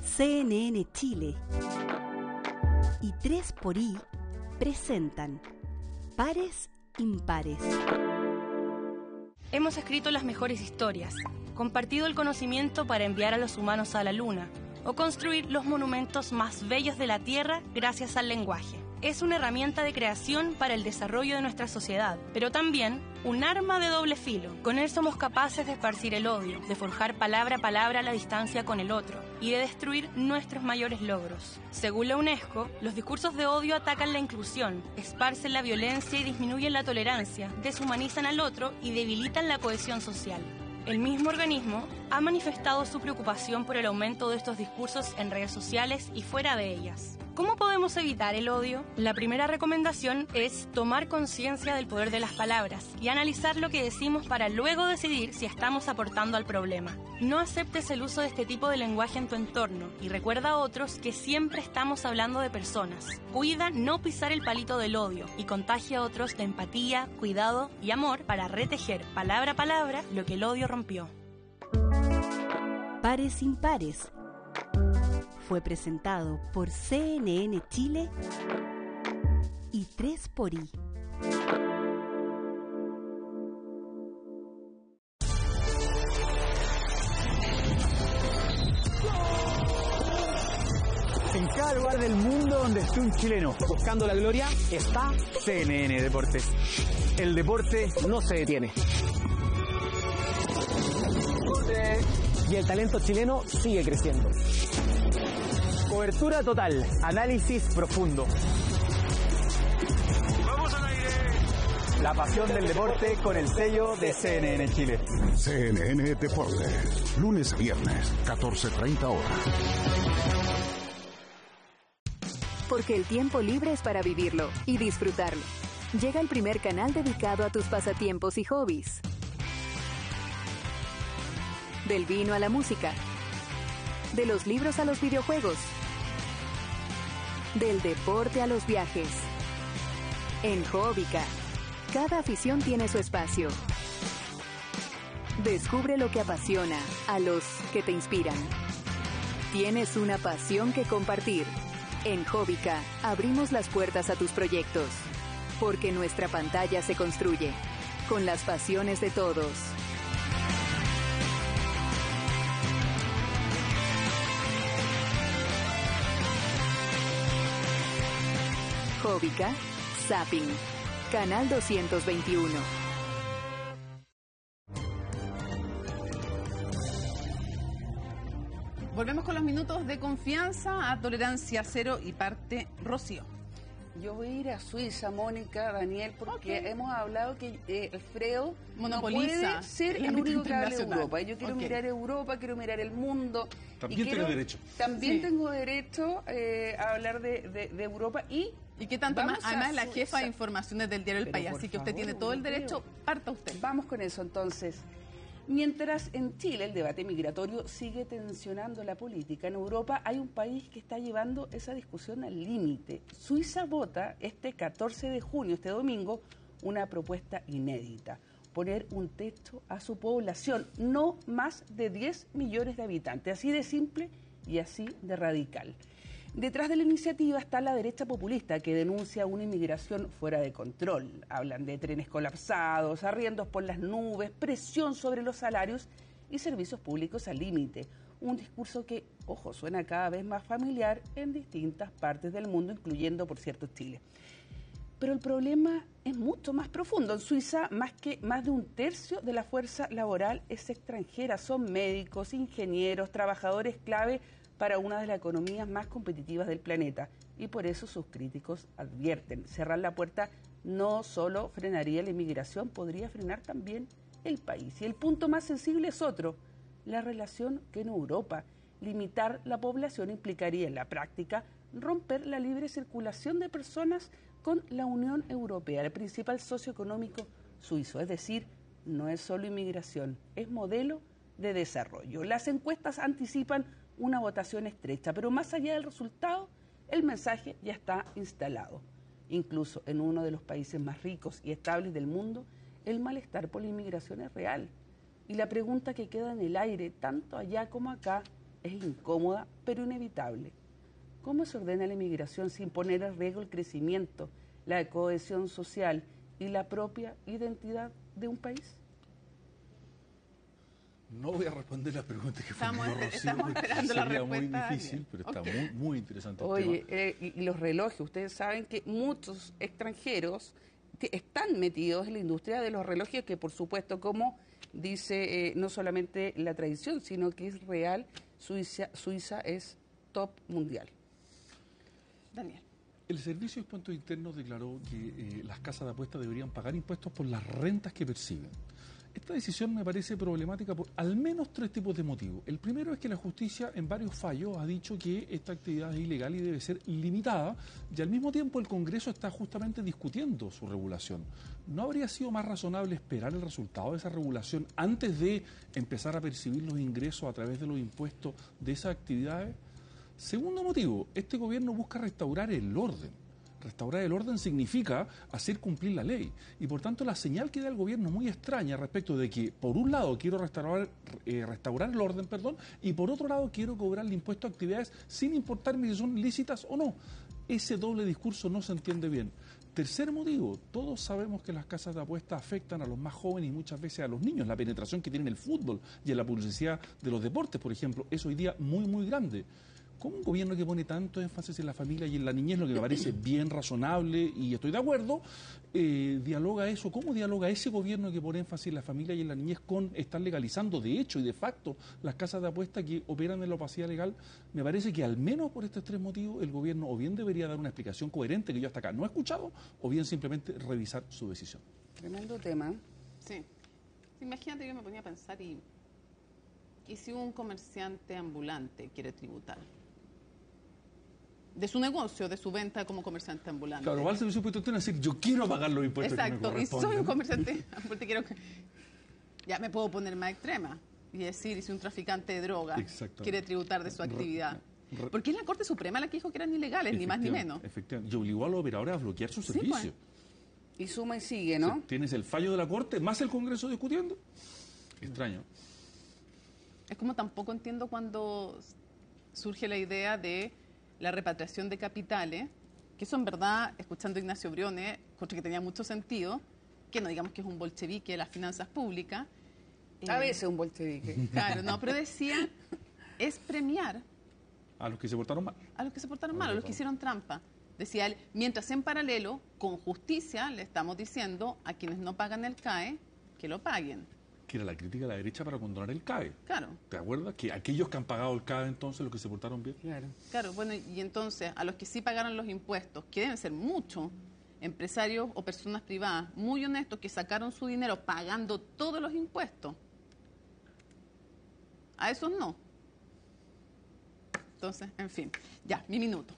CNN Chile y 3xI presentan Pares Impares. Hemos escrito las mejores historias, compartido el conocimiento para enviar a los humanos a la luna o construir los monumentos más bellos de la Tierra gracias al lenguaje. Es una herramienta de creación para el desarrollo de nuestra sociedad, pero también un arma de doble filo. Con él somos capaces de esparcir el odio, de forjar palabra a palabra la distancia con el otro y de destruir nuestros mayores logros. Según la UNESCO, los discursos de odio atacan la inclusión, esparcen la violencia y disminuyen la tolerancia, deshumanizan al otro y debilitan la cohesión social. El mismo organismo ha manifestado su preocupación por el aumento de estos discursos en redes sociales y fuera de ellas. ¿Cómo podemos evitar el odio? La primera recomendación es tomar conciencia del poder de las palabras y analizar lo que decimos para luego decidir si estamos aportando al problema. No aceptes el uso de este tipo de lenguaje en tu entorno y recuerda a otros que siempre estamos hablando de personas. Cuida no pisar el palito del odio y contagia a otros de empatía, cuidado y amor para retejer palabra a palabra lo que el odio rompió. Pares Impares fue presentado por CNN Chile y 3xI. En cada lugar del mundo donde esté un chileno buscando la gloria está CNN Deportes. El deporte no se detiene. Y el talento chileno sigue creciendo. Cobertura total, análisis profundo. ¡Vamos al aire! La pasión del deporte con el sello de CNN Chile. CNN Deportes, lunes a viernes, 14:30 horas. Porque el tiempo libre es para vivirlo y disfrutarlo. Llega el primer canal dedicado a tus pasatiempos y hobbies. Del vino a la música. De los libros a los videojuegos. Del deporte a los viajes. En Hobbica, cada afición tiene su espacio. Descubre lo que apasiona a los que te inspiran. Tienes una pasión que compartir. En Hobbica abrimos las puertas a tus proyectos. Porque nuestra pantalla se construye con las pasiones de todos. Hobbica, Zapping, Canal 221. Volvemos con los minutos de confianza a Tolerancia Cero y parte Rocío. Yo voy a ir a Suiza, Mónica, Daniel, porque hemos hablado que Alfredo monopoliza, no puede ser el único que hable de Europa. Yo quiero mirar Europa, quiero mirar el mundo. También tengo derecho. También tengo derecho a hablar de Europa y qué tanto más, además la jefa de informaciones del diario El País, así que usted tiene todo el derecho, parta usted. Vamos con eso entonces. Mientras en Chile el debate migratorio sigue tensionando la política, en Europa hay un país que está llevando esa discusión al límite. Suiza vota este 14 de junio, este domingo, una propuesta inédita: poner un techo a su población, no más de 10 millones de habitantes, así de simple y así de radical. Detrás de la iniciativa está la derecha populista, que denuncia una inmigración fuera de control. Hablan de trenes colapsados, arriendos por las nubes, presión sobre los salarios y servicios públicos al límite. Un discurso que, ojo, suena cada vez más familiar en distintas partes del mundo, incluyendo, por cierto, Chile. Pero el problema es mucho más profundo. En Suiza, más de un tercio de la fuerza laboral es extranjera. Son médicos, ingenieros, trabajadores clave para una de las economías más competitivas del planeta. Y por eso sus críticos advierten: cerrar la puerta no solo frenaría la inmigración, podría frenar también el país. Y el punto más sensible es otro: la relación que en Europa. Limitar la población implicaría en la práctica romper la libre circulación de personas con la Unión Europea, el principal socio económico suizo. Es decir, no es solo inmigración, es modelo de desarrollo. Las encuestas anticipan una votación estrecha, pero más allá del resultado, el mensaje ya está instalado. Incluso en uno de los países más ricos y estables del mundo, el malestar por la inmigración es real. Y la pregunta que queda en el aire, tanto allá como acá, es incómoda, pero inevitable. ¿Cómo se ordena la inmigración sin poner en riesgo el crecimiento, la cohesión social y la propia identidad de un país? No voy a responder la pregunta que Estamos formuló Rocío, esperando porque la sería respuesta. muy difícil, pero está muy interesante el Oye, tema. y los relojes, ustedes saben que muchos extranjeros están metidos en la industria de los relojes, que por supuesto, como dice no solamente la tradición, sino que es real, Suiza es top mundial. Daniel. El Servicio de Impuestos Internos declaró que las casas de apuestas deberían pagar impuestos por las rentas que perciben. Esta decisión me parece problemática por al menos 3 tipos de motivos. El primero es que la justicia en varios fallos ha dicho que esta actividad es ilegal y debe ser limitada, y al mismo tiempo el Congreso está justamente discutiendo su regulación. ¿No habría sido más razonable esperar el resultado de esa regulación antes de empezar a percibir los ingresos a través de los impuestos de esas actividades? Segundo motivo, este gobierno busca restaurar el orden. Restaurar el orden significa hacer cumplir la ley. Y por tanto la señal que da el gobierno es muy extraña respecto de que, por un lado, quiero restaurar el orden, y por otro lado, quiero cobrar el impuesto a actividades sin importarme si son lícitas o no. Ese doble discurso no se entiende bien. Tercer motivo, todos sabemos que las casas de apuestas afectan a los más jóvenes y muchas veces a los niños. La penetración que tiene en el fútbol y en la publicidad de los deportes, por ejemplo, es hoy día muy grande. ¿Cómo un gobierno que pone tanto énfasis en la familia y en la niñez, lo que me parece bien razonable y estoy de acuerdo, dialoga eso? ¿Cómo dialoga ese gobierno que pone énfasis en la familia y en la niñez con estar legalizando de hecho y de facto las casas de apuestas que operan en la opacidad legal? Me parece que al menos por estos 3 motivos el gobierno o bien debería dar una explicación coherente que yo hasta acá no he escuchado, o bien simplemente revisar su decisión. Tremendo tema. Sí. Imagínate, yo me ponía a pensar y si un comerciante ambulante quiere tributar de su negocio, de su venta como comerciante ambulante. Claro, va al Servicio de Impuestos Internos a decir, yo quiero pagar los impuestos que me corresponden. Exacto, y soy un comerciante ambulante, ya me puedo poner más extrema y decir, si un traficante de droga quiere tributar de su actividad. Porque es la Corte Suprema la que dijo que eran ilegales, ni más ni menos. Efectivamente, y obligó a los operadores a bloquear su servicio. Pues. Y suma y sigue, ¿no? O sea, tienes el fallo de la Corte, más el Congreso discutiendo. Extraño. Es como tampoco entiendo cuando surge la idea de la repatriación de capitales, que eso en verdad, escuchando a Ignacio Briones, cosa que tenía mucho sentido, que no digamos que es un bolchevique de las finanzas públicas. A veces un bolchevique. Claro, no, pero decía, es premiar a los que se portaron mal. A los que se portaron mal, a los que hicieron trampa. Decía él, mientras en paralelo, con justicia, le estamos diciendo a quienes no pagan el CAE que lo paguen. Que era la crítica de la derecha para condonar el CAE. Claro. ¿Te acuerdas? Que aquellos que han pagado el CAE, entonces, los que se portaron bien. Claro, bueno, y entonces, a los que sí pagaron los impuestos, que deben ser muchos, empresarios o personas privadas muy honestos que sacaron su dinero pagando todos los impuestos, a esos no. Entonces, en fin, ya, mi minuto.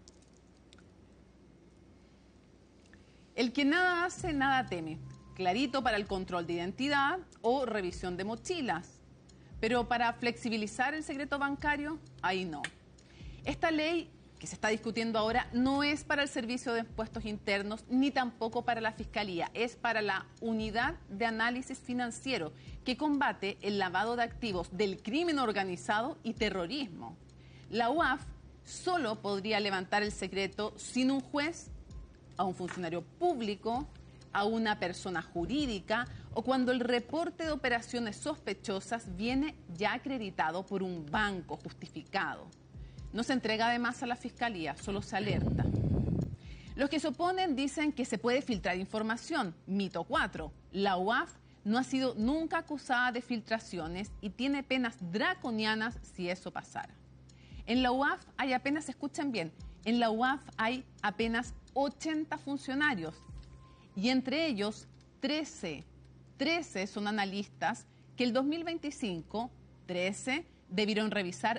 El que nada hace, nada teme. Clarito para el control de identidad o revisión de mochilas. Pero para flexibilizar el secreto bancario, ahí no. Esta ley que se está discutiendo ahora no es para el Servicio de Impuestos Internos ni tampoco para la Fiscalía. Es para la Unidad de Análisis Financiero que combate el lavado de activos del crimen organizado y terrorismo. La UAF solo podría levantar el secreto sin un juez, a un funcionario público, a una persona jurídica o cuando el reporte de operaciones sospechosas viene ya acreditado por un banco justificado. No se entrega además a la Fiscalía, solo se alerta. Los que se oponen dicen que se puede filtrar información. Mito 4. La UAF no ha sido nunca acusada de filtraciones y tiene penas draconianas si eso pasara. En la UAF hay apenas, escuchen bien, en la UAF hay apenas 80 funcionarios y entre ellos 13 son analistas que el 2025, 13, debieron revisar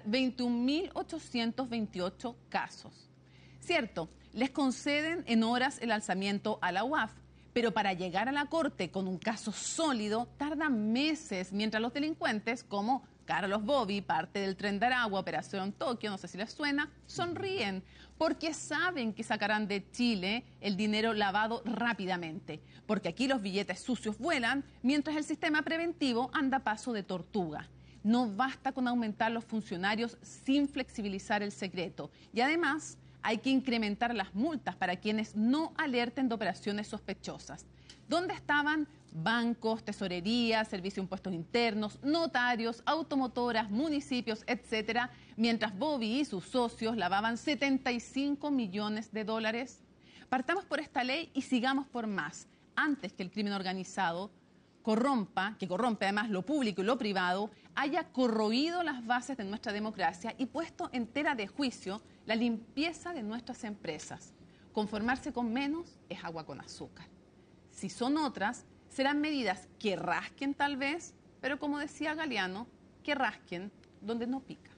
21.828 casos. Cierto, les conceden en horas el alzamiento a la UAF, pero para llegar a la Corte con un caso sólido tardan meses, mientras los delincuentes como Carlos Bobby, parte del Tren de Aragua, Operación Tokio, no sé si les suena, sonríen porque saben que sacarán de Chile el dinero lavado rápidamente, porque aquí los billetes sucios vuelan mientras el sistema preventivo anda a paso de tortuga. No basta con aumentar los funcionarios sin flexibilizar el secreto. Y además hay que incrementar las multas para quienes no alerten de operaciones sospechosas. ¿Dónde estaban bancos, tesorerías, servicio de impuestos internos, notarios, automotoras, municipios, etcétera, mientras Bobby y sus socios lavaban 75 millones de dólares? Partamos por esta ley y sigamos por más, antes que el crimen organizado que corrompe además lo público y lo privado, haya corroído las bases de nuestra democracia y puesto en tela de juicio la limpieza de nuestras empresas. Conformarse con menos es agua con azúcar. Si son otras, serán medidas que rasquen tal vez, pero como decía Galeano, que rasquen donde no pica.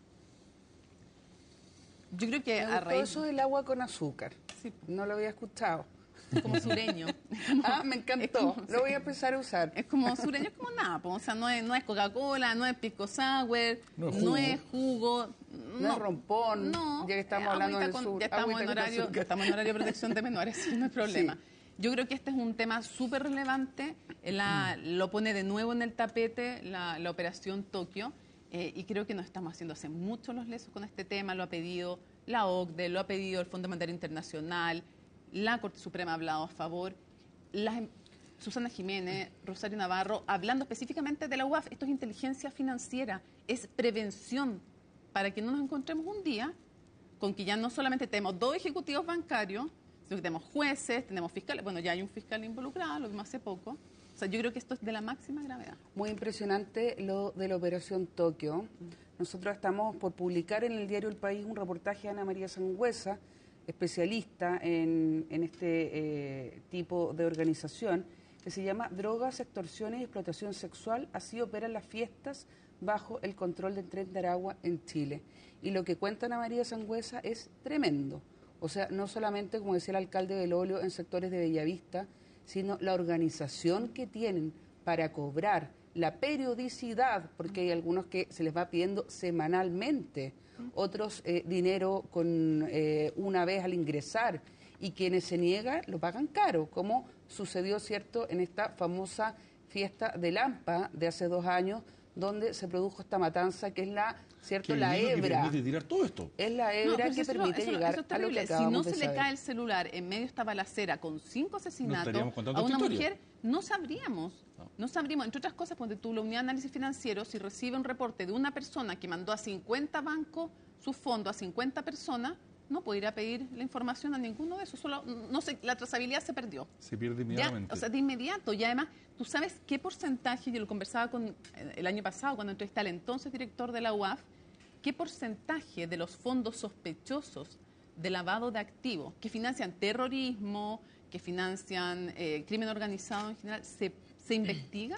Yo creo que a raíz... Eso del agua con azúcar, sí. No lo había escuchado. Como sureño. Me encantó. Lo voy a empezar a usar. Es como sureño, es como nada. O sea, no es Coca-Cola, no es pisco sour, no es jugo. No es rompón. No. Ya que estamos hablando del sur. Ya estamos en horario de protección de menores, no hay problema. Sí. Yo creo que este es un tema súper relevante. Lo pone de nuevo en el tapete la operación Tokio. Y creo que nos estamos haciendo hace mucho los lesos con este tema. Lo ha pedido la OCDE, lo ha pedido el Fondo Monetario Internacional. La Corte Suprema ha hablado a favor, Susana Jiménez, Rosario Navarro, hablando específicamente de la UAF. Esto es inteligencia financiera, es prevención, para que no nos encontremos un día con que ya no solamente tenemos 2 ejecutivos bancarios, sino que tenemos jueces, tenemos fiscales. Bueno, ya hay un fiscal involucrado, lo vimos hace poco. O sea, yo creo que esto es de la máxima gravedad. Muy impresionante lo de la Operación Tokio. Nosotros estamos por publicar en el diario El País un reportaje de Ana María Sangüesa, especialista en este tipo de organización, que se llama Drogas, Extorsiones y Explotación Sexual. Así operan las fiestas bajo el control del Tren de Aragua en Chile. Y lo que cuenta Ana María Sangüesa es tremendo. O sea, no solamente, como decía el alcalde Belolio, en sectores de Bellavista, sino la organización que tienen para cobrar, la periodicidad, porque hay algunos que se les va pidiendo semanalmente, otros dinero con una vez al ingresar, y quienes se niegan lo pagan caro, como sucedió, cierto, en esta famosa fiesta de Lampa de hace 2 años, donde se produjo esta matanza, que es la hebra. Que permite tirar todo esto. Es la hebra que permite llegar a lo que acabamos de saber. Si no se le cae el celular en medio de esta balacera con 5 asesinatos a una mujer, no sabríamos. No sabríamos, entre otras cosas, cuando tú la unidad de análisis financiero, si recibe un reporte de una persona que mandó a 50 bancos su fondo a 50 personas, no puede ir a pedir la información a ninguno de esos. Solo, no sé, la trazabilidad se perdió. Se pierde inmediatamente. Ya, o sea, de inmediato. Y además, tú sabes qué porcentaje, yo lo conversaba el año pasado cuando entrevisté al entonces director de la UAF, qué porcentaje de los fondos sospechosos de lavado de activos que financian terrorismo, que financian crimen organizado en general, se investiga.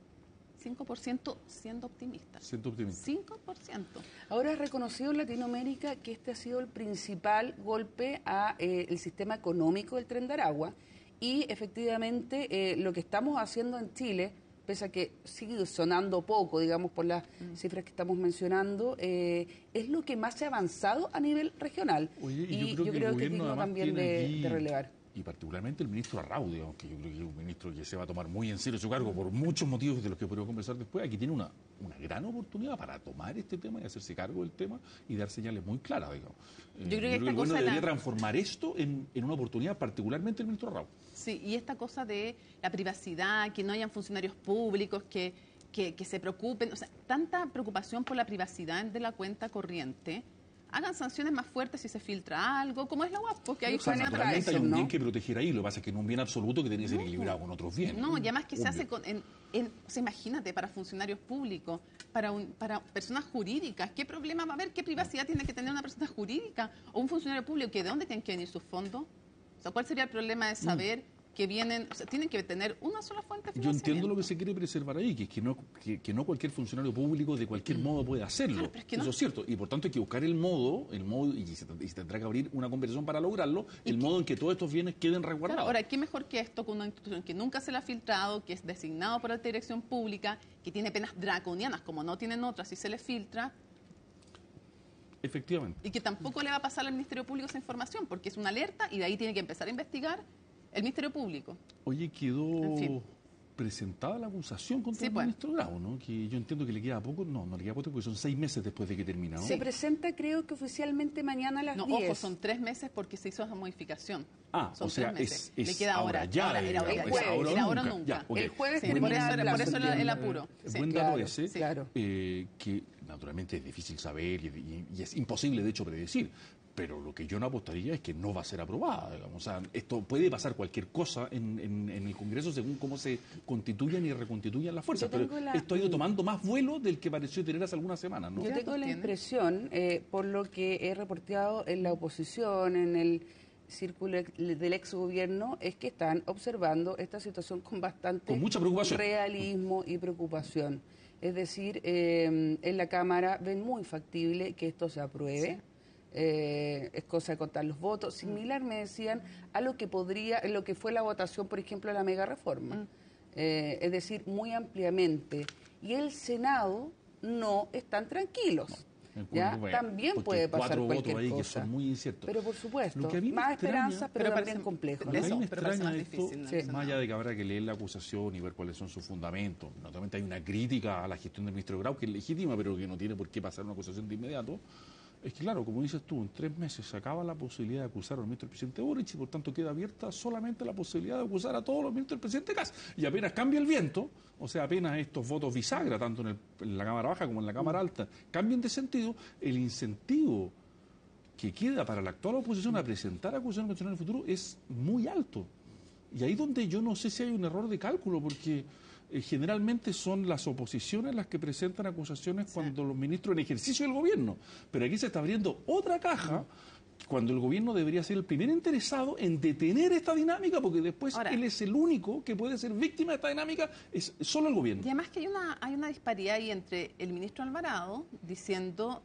5% siendo optimistas. 5%. Ahora es reconocido en Latinoamérica que este ha sido el principal golpe a el sistema económico del Tren de Aragua, y efectivamente lo que estamos haciendo en Chile, pese a que sigue sonando poco, digamos, por las cifras que estamos mencionando, es lo que más se ha avanzado a nivel regional. Oye, y yo creo que es digno también de relevar. Y particularmente el ministro Arraude, aunque yo creo que es un ministro que se va a tomar muy en serio su cargo por muchos motivos de los que podemos conversar después. Aquí tiene una gran oportunidad para tomar este tema y hacerse cargo del tema y dar señales muy claras, digamos. Yo creo que el gobierno debería transformar esto en una oportunidad, particularmente el ministro Arraude. Sí, y esta cosa de la privacidad, que no hayan funcionarios públicos que se preocupen, o sea, tanta preocupación por la privacidad de la cuenta corriente. Hagan sanciones más fuertes si se filtra algo, como es la UAF, porque hay naturalmente hay un bien que proteger ahí, lo que pasa es que no es un bien absoluto que tiene que ser equilibrado con otros bienes. No, y además que se hace o sea, imagínate, para funcionarios públicos, para personas jurídicas, ¿qué problema va a haber? ¿Qué privacidad tiene que tener una persona jurídica o un funcionario público? ¿De dónde tienen que venir sus fondos? O sea, ¿cuál sería el problema de saber que vienen, o sea, tienen que tener una sola fuente de financiamiento? Yo entiendo lo que se quiere preservar ahí, que es que no cualquier funcionario público de cualquier modo puede hacerlo. Claro, pero es que eso es cierto. Y por tanto hay que buscar el modo y se tendrá que abrir una conversación para lograrlo, el modo en que todos estos bienes queden resguardados. Claro, ahora, ¿qué mejor que esto con una institución que nunca se la ha filtrado, que es designado por alta dirección pública, que tiene penas draconianas, como no tienen otras, si se le filtra? Efectivamente. Y que tampoco le va a pasar al Ministerio Público esa información, porque es una alerta y de ahí tiene que empezar a investigar el Ministerio Público. Oye, quedó presentada la acusación contra Sí, el pues. ministro Grau, ¿no? Que yo entiendo que le queda poco, no le queda poco porque son 6 meses después de que termina, ¿no? Se presenta, creo que oficialmente mañana a las No, 10. ojo, son 3 meses porque se hizo esa modificación. Ah, Son o sea, 3 meses. es Le queda ahora, ahora. ya, Era ahora, digamos, ya. es Era ahora o nunca. Ya, ok. El jueves Sí, termina por eso el era- por plazo, eso entiendo. el apuro. Sí. Buen Claro, dato ese, claro. que naturalmente es difícil saber y es imposible, de hecho, predecir. Pero lo que yo no apostaría es que no va a ser aprobada. Digamos. O sea, esto puede pasar cualquier cosa en el Congreso según cómo se constituyan y reconstituyan las fuerzas. Yo Pero tengo esto ha ido tomando más vuelo del que pareció tener hace algunas semanas, ¿no? Yo tengo la tiene? impresión, por lo que he reporteado en la oposición, en el círculo del ex gobierno, es que están observando esta situación con bastante Con mucha preocupación. realismo y preocupación. Es decir, en la Cámara ven muy factible que esto se apruebe. Es cosa de contar los votos. Similar, me decían, a lo que lo que fue la votación, por ejemplo, de la mega reforma. Es decir, muy ampliamente. Y el Senado no están tranquilos. ¿Ya? Bueno, También porque puede pasar 4 cualquier votos ahí que cosa. son muy inciertos. Pero por supuesto, Lo que a mí me más extraña- esperanza, pero también parece- complejo. Lo ¿no? que a mí me Eso, pero parece extraña más de esto, difícil, ¿no? Sí. Eso más no. allá de que habrá que leer la acusación y ver cuáles son sus fundamentos, naturalmente hay una crítica a la gestión del ministro Grau que es legítima, pero que no tiene por qué pasar una acusación de inmediato. Es que claro, como dices tú, en 3 meses se acaba la posibilidad de acusar al ministro del presidente Boric y por tanto queda abierta solamente la posibilidad de acusar a todos los ministros del presidente Kast. Y apenas cambia el viento, o sea, apenas estos votos bisagra, tanto en la Cámara Baja como en la Cámara Alta, cambien de sentido, el incentivo que queda para la actual oposición a presentar acusaciones constitucionales en el futuro es muy alto. Y ahí donde yo no sé si hay un error de cálculo, porque generalmente son las oposiciones las que presentan acusaciones cuando los ministros en ejercicio del gobierno. Pero aquí se está abriendo otra caja cuando el gobierno debería ser el primer interesado en detener esta dinámica, porque después Ahora- él es el único que puede ser víctima de esta dinámica, es solo el gobierno. Y además que hay una disparidad ahí entre el ministro Alvarado diciendo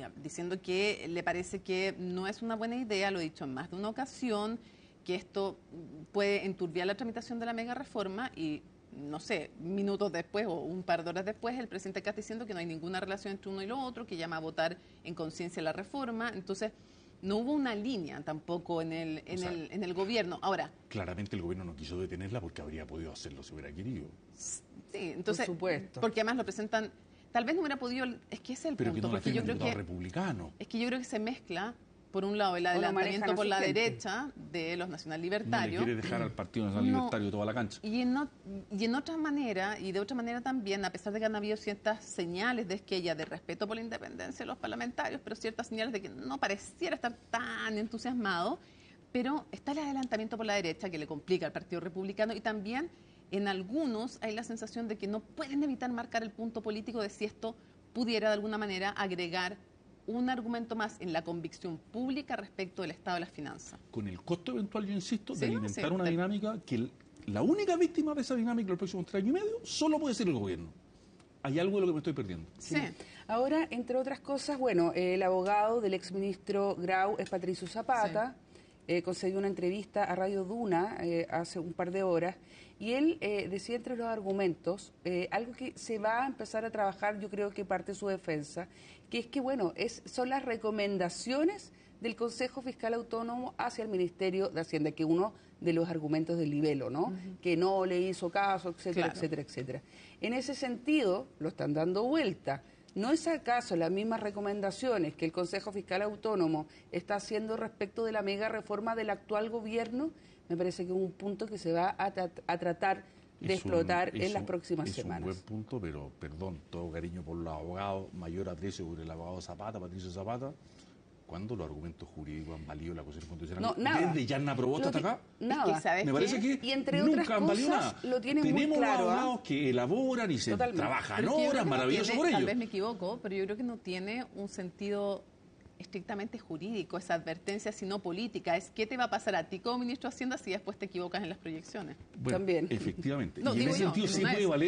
que le parece que no es una buena idea, lo he dicho en más de una ocasión, que esto puede enturbiar la tramitación de la mega reforma y, no sé, minutos después o un par de horas después, el presidente Kast diciendo que no hay ninguna relación entre uno y lo otro, que llama a votar en conciencia la reforma. Entonces, no hubo una línea tampoco en el gobierno. Ahora, Claramente el gobierno no quiso detenerla porque habría podido hacerlo si hubiera querido. sí, entonces, Por supuesto. porque además lo presentan, tal vez no hubiera podido, es que ese es el Pero que punto, no la porque yo firme el creo diputado que republicano. es que yo creo que se mezcla, por un lado, el O lo adelantamiento manejan a por su la gente. derecha de los nacional No le libertarios. quiere dejar al Partido Nacional No. Libertario toda la cancha. Y en otra manera, y de otra manera también, a pesar de que han habido ciertas señales de esquella de respeto por la independencia de los parlamentarios, pero ciertas señales de que no pareciera estar tan entusiasmado, pero está el adelantamiento por la derecha que le complica al Partido Republicano y también en algunos hay la sensación de que no pueden evitar marcar el punto político de si esto pudiera de alguna manera agregar un argumento más en la convicción pública respecto del estado de las finanzas. Con el costo eventual, yo insisto, de Sí, alimentar sí, una de- dinámica que la única víctima de esa dinámica los próximos 3 años y medio solo puede ser el gobierno. Hay algo de lo que me estoy perdiendo. Sí. Ahora, entre otras cosas, bueno, el abogado del exministro Grau es Patricio Zapata, concedió una entrevista a Radio Duna hace un par de horas, y él decía entre los argumentos algo que se va a empezar a trabajar, yo creo que parte de su defensa, que es que, bueno, son las recomendaciones del Consejo Fiscal Autónomo hacia el Ministerio de Hacienda, que uno de los argumentos del libelo, ¿no? Que no le hizo caso, etcétera, Claro. etcétera, etcétera. En ese sentido, lo están dando vuelta. ¿No es acaso las mismas recomendaciones que el Consejo Fiscal Autónomo está haciendo respecto de la mega reforma del actual gobierno? Me parece que es un punto que se va a tratar de explotar en las próximas semanas. Es un buen punto, pero perdón, todo cariño por los abogados, mayor aprecio por el abogado Zapata, Patricio Zapata. ¿Cuándo los argumentos jurídicos han valido la acusación constitucional? No, nada. ¿Desde Yarna Proboste hasta acá? Nada. Es que, ¿sabes Me parece qué? que Y entre nunca otras han valido cosas, nada. lo tienen muy Tenemos claro, abogados que elaboran y se Totalmente. trabajan Pero es que yo creo horas, que no maravilloso tiene- por ello. Tal vez me equivoco, pero yo creo que no tiene un sentido estrictamente jurídico esa advertencia, sino política. Es qué te va a pasar a ti como ministro de Hacienda si después te equivocas en las proyecciones. Bueno, También. efectivamente. No, y en digo ese yo, sentido en sí una de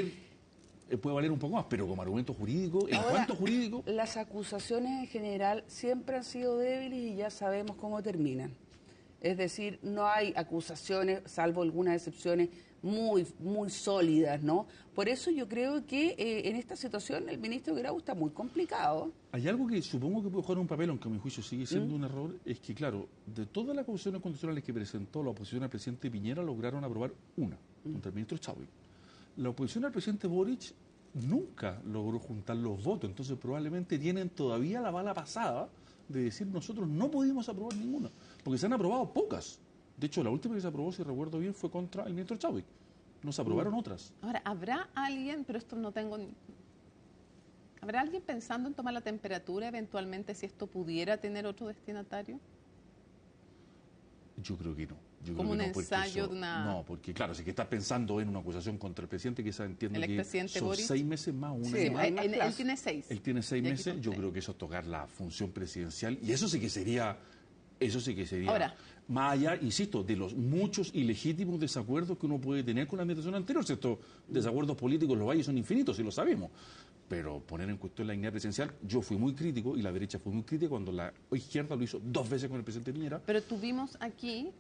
puede valer un poco más, pero como argumento jurídico, en Ahora, cuanto jurídico, las acusaciones en general siempre han sido débiles y ya sabemos cómo terminan. Es decir, no hay acusaciones, salvo algunas excepciones, muy sólidas, ¿no? Por eso yo creo que en esta situación el ministro Grau está muy complicado. hay algo que supongo que puede jugar un papel, aunque a mi juicio sigue siendo un error, es que, claro, de todas las acusaciones constitucionales que presentó la oposición al presidente Piñera, lograron aprobar una contra el ministro Chadwick. La oposición al presidente Boric nunca logró juntar los votos, entonces probablemente tienen todavía la bala pasada de decir nosotros no pudimos aprobar ninguna, porque se han aprobado pocas. De hecho, la última que se aprobó, si recuerdo bien, fue contra el ministro Chadwick. No se aprobaron otras. Ahora, ¿habrá alguien, pero esto no tengo... ¿Habrá alguien pensando en tomar la temperatura eventualmente si esto pudiera tener otro destinatario? Yo creo que no. Yo Como creo un que no, ensayo eso, de una... No, porque claro, si que estás pensando en una acusación contra el presidente, quizás entiendo que son Boris. 6 meses más, un Sí, año más. él tiene 6. Él tiene 6 meses, yo creo que eso es tocar la función presidencial, y eso sí que sería... Ahora, más allá, insisto, de los muchos ilegítimos desacuerdos que uno puede tener con la administración anterior. Si estos desacuerdos políticos los hay, son infinitos, y lo sabemos. Pero poner en cuestión la dignidad presidencial, yo fui muy crítico y la derecha fue muy crítica cuando la izquierda lo hizo 2 veces con el presidente Piñera. Pero tuvimos aquí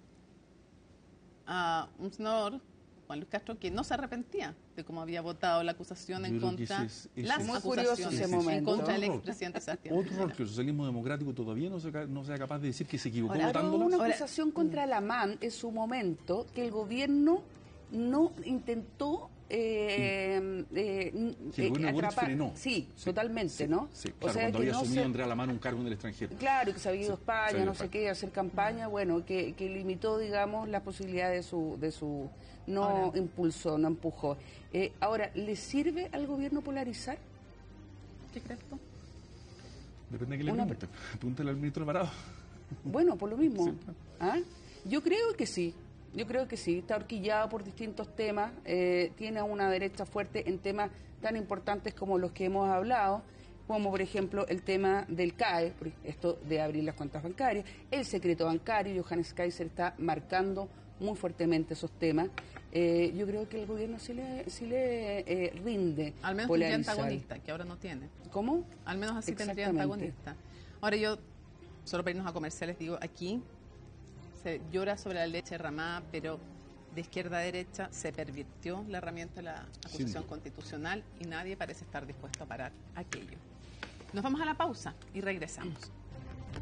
a un senador, Juan Luis Castro, que no se arrepentía de cómo había votado la acusación en contra las acusaciones en contra del expresidente Sebastián Otro error que el socialismo democrático todavía no sea capaz de decir que se equivocó Hubo votándolas. una acusación contra la MAN en su momento que el gobierno no intentó atrapar. Frenó. Sí, totalmente, ¿no? Sí, claro, o sea, cuando que había no asumido se... Andrea Lamán un cargo en el extranjero. Claro, que se había ido a España, no sé España. qué, hacer campaña, bueno, que limitó, digamos, la posibilidad de su no impulsó, no empujó. Ahora, ¿le sirve al gobierno polarizar? ¿Qué crees tú? Depende de qué le pregunten. Pregúntale al ministro Alvarado. Bueno, por lo mismo. Sí. ¿Ah? Yo creo que sí. Está horquillado por distintos temas, tiene una derecha fuerte en temas tan importantes como los que hemos hablado, como por ejemplo el tema del CAE, esto de abrir las cuentas bancarias, el secreto bancario. Johannes Kaiser está marcando muy fuertemente esos temas. Yo creo que el gobierno sí le rinde. Al menos tendría antagonista, que ahora no tiene. ¿Cómo? Al menos así tendría antagonista. Ahora yo, solo para irnos a comerciales, digo, aquí se llora sobre la leche derramada, pero de izquierda a derecha se pervirtió la herramienta de la acusación constitucional y nadie parece estar dispuesto a parar aquello. Nos vamos a la pausa y regresamos.